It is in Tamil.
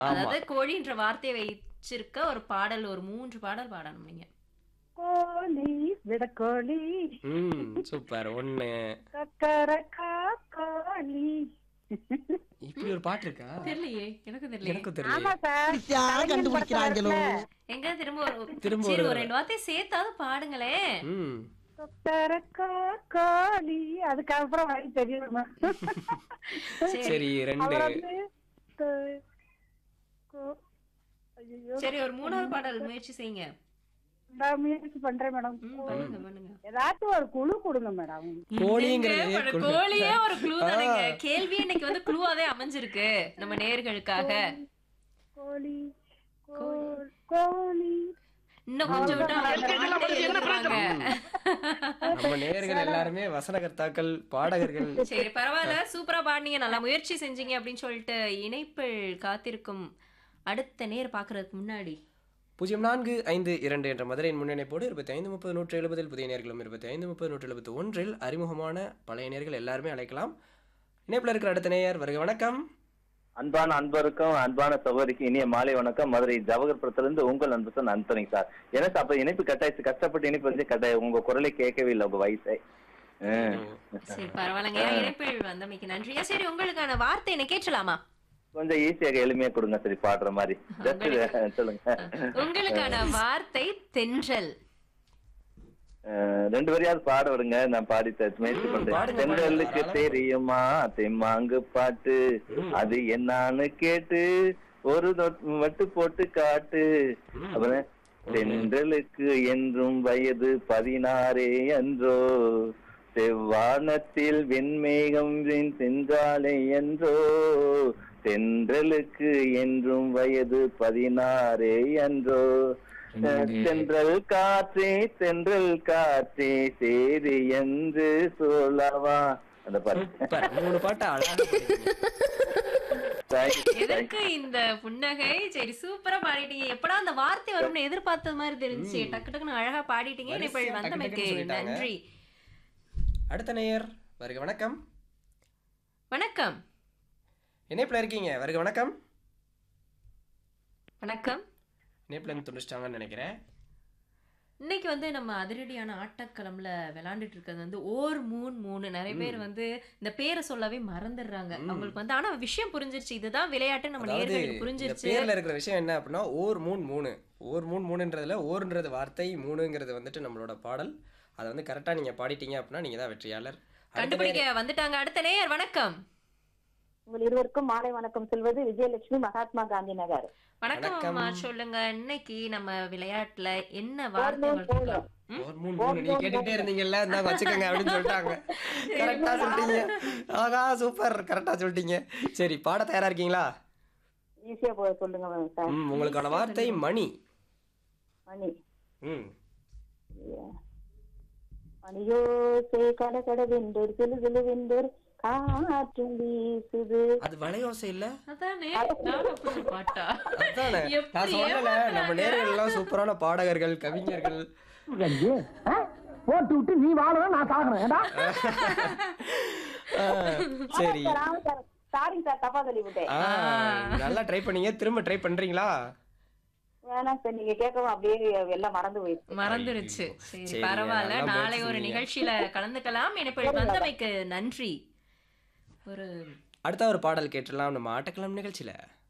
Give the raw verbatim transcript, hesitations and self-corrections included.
ஆமா. அதாவது கோழின்ற வார்த்தையை வச்சிருக்க ஒரு பாடல், ஒரு மூன்று பாடல் பாடணும் நீங்க. கோழி விடக்கோழி ம். சூப்பர். ஒன்று. கக்கரக்கா கோழி. இப்படி ஒரு பாட்டு இருக்கா? தெரியலையே, எனக்கும் தெரியலையே. எனக்கும் ஆமா தெரியல. சார் இப்படியா கண்டுபிடிக்கிறாங்களோ? எங்க திரும்ப ஒரு திரும்ப சரி, ஒரு ஒரு ரெண்டு வார்த்தை சேர்த்தாவது பாடுங்களேன். ம். கக்கரக்கா கோழி அதுக்கப்புறம் வழி தெரியுமா? சரி ரெண்டு. அவர் வந்து க- கோ- ஐயையோ. சரி, ஒரு மூணாவது பாடல் முயற்சி செய்யுங்க. நான் முயற்சி பண்றேன் மேடம். ம், பண்ணுங்க பண்ணுங்க. ஏதாச்சும் ஒரு குழு கொடுங்க மேடம். கோழிங்கிறது என்னங்க, ஒரு குழு. கோழியே ஒரு க்ளூ தானுங்க. ஆ. கேள்வி இன்னைக்கு வந்து க்ளூவாவே அமைஞ்சிருக்கு நம்ம நேயர்களுக்காக. கோழி கோ- கோழி இன்னும் கொஞ்சம் விட்டா அவங்க பாட்டே எழுதுவாங்க. நம்ம நேயர்கள் எல்லாருமே வசனகர்த்தாக்கள், பாடகர்கள். சரி, பரவாயில்ல, சூப்பரா பாடுனீங்க, நல்லா முயற்சி செஞ்சீங்க அப்படின்னு சொல்லிட்டு இணைப்பில் காத்திருக்கும் அடுத்த நேர் பாக்குறதுக்கு முன்னாடி பூஜ்ஜியம் நான்கு ஐந்து இரண்டு என்ற மதுரையின் முன்னிணைப்போடு இருபத்தி ஐந்து முப்பது நூற்றி எழுபதில் புதிய நேர்களும் இருபத்தி ஐந்து முப்பது நூற்றி எழுபத்தி ஒன்றில் அறிமுகமான பழைய நேர்கள் எல்லாருமே அழைக்கலாம். இணைப்பில் இருக்கிற அடுத்த நேயர் வருக. வணக்கம். அன்பான அன்பருக்கும் அன்பான சகோதரிக்கு இனிய மாலை வணக்கம். மதுரை ஜவஹர்புரத்திலிருந்து உங்கள் அன்பு சார் அன்பனி சார். என்ன சார் அப்ப இணைப்பு கட்டாயிச்சு, கஷ்டப்பட்டு இணைப்பு வந்து கட்டாய உங்க குரலை கேட்கவே இல்லை, உங்க வயசை. சரி, பரவாயில்லைங்க, இணைப்பில் வந்தமைக்கு நன்றியா. சரி, உங்களுக்கான வார்த்தை என்ன கேட்கலாமா? கொஞ்சம் ஈஸியாக எளிமையா கொடுங்க, சரி பாடுற மாதிரி. ஜஸ்ட் சொல்லுங்க. உங்களுக்கான வார்த்தை தென்றல். அஹ், ரெண்டு வரையாவது பாட விடுங்க, நான் பாடி த- முயற்சி பண்றேன். பாடுங்க, தென்றலுக்கு பாடுங்க. தெரியுமா தெம்மாங்கு பாட்டு, அது என்னான்னு கேட்டு ஒரு தொட்- வட்டு போட்டு காட்டு. அப்புறம் தென்றலுக்கு என்றும் வயது பதினாறே அன்றோ, செவ்வானத்தில் வெண்மேகம் சென்றாலே என்றோ, தென்றலுக்கு என்றும் வயது பதினாறே அன்றோ, தென்றல் காற்றே தென்றல் காற்றே சேரி என்று சொல்லவா. அந்த பாட்டு. சூப்பர். மூணு பாட்டு அழகா பாடிட்டீங்க. Thank you, thank you. எதற்கு இந்த புன்னகை? சரி, சூப்பரா பாடிட்டீங்க. எப்படா அந்த வார்த்தை வரும்னு எதிர்பார்த்த மாதிரி தெரிஞ்சுச்சு. டக்கு டக்குன்னு அழகா பாடிட்டீங்க. வரிசையா இணைப்பில் டக்கு வந்தமைக்கு டக்குன்னு சொல்லிட்டாங்க. நன்றி. அடுத்த நேயர் வருக. வணக்கம். வணக்கம். இணைப்பில் இருக்கீங்க. வருக. வணக்கம். வணக்கம். இணைப்பில் இருந்து துண்டிச்சிட்டாங்கன்னு நினைக்கிறேன். இன்னைக்கு வந்து நம்ம அதிரடியான ஆட்டக்களம்ல விளையாண்டுட்டு இருக்கிறது வந்து ஓர் மூணு மூணு. நிறைய பேர் வந்து இந்த பேரை சொல்லவே மறந்துடுறாங்க. அவங்களுக்கு வந்து ஆனா விஷயம் புரிஞ்சிருச்சு, இதுதான் விளையாட்டு, நம்ம அதாவது நேர்களுக்கு இந்த புரிஞ்சிருச்சு. பேர்ல இருக்கிற விஷயம் என்ன அப்படின்னா ஓர் மூணு மூணு. ஓர் மூணு மூணுன்றதுல ஓர்ன்றது வார்த்தை, மூணுங்கிறது வந்துட்டு நம்மளோட பாடல். அதை வந்து கரெக்டா நீங்க பாடிட்டீங்க அப்படின்னா நீங்க தான் வெற்றியாளர். அடுத்த கண்டுபிடிக்க வந்துட்டாங்க அடுத்த நேயர். வணக்கம். உங்கள் இருவருக்கும் மாலை வணக்கம் சொல்வது விஜயலட்சுமி, மகாத்மா காந்தி நகர். வணக்கம் வணக்கம். அம்மா, சொல்லுங்க. இன்னைக்கு நம்ம விளையாட்டுல என்ன வார்த்தை மூணு, வளர்த்துக்கலாம்? நேரம் ஓர் மூணு மூணு நீங்க கேட்டுட்டே இருந்தீங்கல்ல, இந்தா வச்சுக்கோங்க அப்படின்னு சொல்லிட்டாங்க. கரெக்டா சொல்லிட்டீங்க. ஆகா சூப்பர், கரெக்டா சொல்லிட்டீங்க. சரி, பாட தயாரா இருக்கீங்களா? ஈஸியா போய் சொல்லுங்க சார். ம், உங்களுக்கான வார்த்தை மணி. மணி. ம். மணியோசை கட கட வெண்டோர் சிலு சிலு வெண்டோர் காற்றும் வீசுது. அது வளையோசை இல்ல? அதானே, நானும் அப்படி பாட்டா? அதானே நான் எப்படி சொல்லல. நம்ம ஏமாத்துறாங்க? நேர்கள் எல்லாம் சூப்பரான பாடகர்கள், கவிஞர்கள். போட்டு விட்டு நீ வாழணும், நான் சாகணும். ஏண்டா ஆ, சரி. சாரிங்க சார், தப்பா சொல்லி விட்டேன். ஆ, நல்லா ட்ரை பண்ணீங்க. திரும்ப ட்ரை பண்றீங்களா? வேணாம் சார், நீங்க கேட்கவும் அப்படியே எல்லாம் மறந்து போயிடுச்சு. மறந்துருச்சு. ஐயோ. சரி, சரிங்க, பரவாயில்ல. நல்லா நாளை முயற்சி ஒரு செஞ்சீங்க. நிகழ்ச்சியில கலந்துக்கலாம். எனக்கு வந்தமைக்கு நன்றி. ஒரு அடுத்த ஒரு பாடல் கேட்டுடலாம் நம்ம ஆட்டக்கலாம் நிகழ்ச்சியில.